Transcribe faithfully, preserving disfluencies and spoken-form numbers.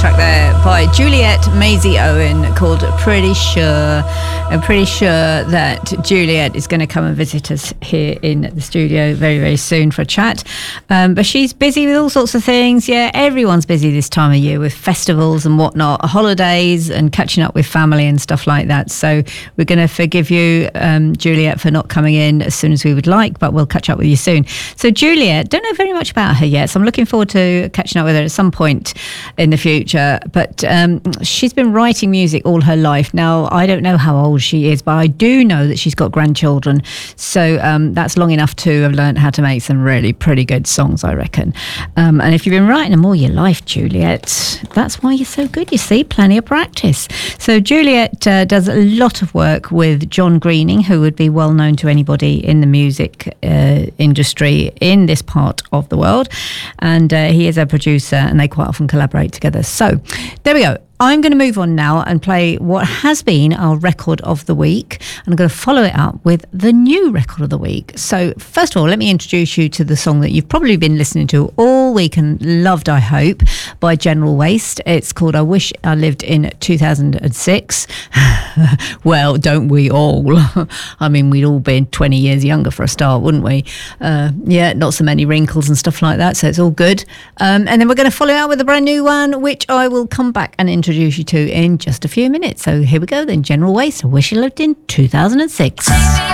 track there by Juliet Maisie Owen called Pretty Sure. I'm pretty sure that Juliet is going to come and visit us here in the studio very, very soon for a chat. Um, but she's busy with all sorts of things. Yeah, everyone's busy this time of year with festivals and whatnot, holidays and catching up with family and stuff like that. So we're going to forgive you, um, Juliet, for not coming in as soon as we would like, but we'll catch up with you soon. So Juliet, don't know very much about her yet, so I'm looking forward to catching up with her at some point in the future. But um, she's been writing music all her life. Now, I don't know how old she is, but I do know that she's got grandchildren. So um, that's long enough to have learned how to make some really pretty good songs, I reckon. Um, and if you've been writing them all your life, Juliet, that's why you're so good, you see, plenty of practice. So Juliet uh, does a lot of work with John Greening, who would be well known to anybody in the music uh, industry in this part of the world. And uh, he is a producer and they quite often collaborate together. So there we go. I'm going to move on now and play what has been our record of the week. And I'm going to follow it up with the new record of the week. So first of all, let me introduce you to the song that you've probably been listening to all week and loved, I hope, by General Waste. It's called I Wish I Lived in two thousand six. Well, don't we all? I mean, we'd all been twenty years younger for a start, wouldn't we? Uh, yeah, not so many wrinkles and stuff like that, so it's all good. Um, and then we're going to follow out with a brand new one, which I will come back and introduce introduce you to in just a few minutes. So here we go then. General Waste, I Wish I Lived in two thousand six.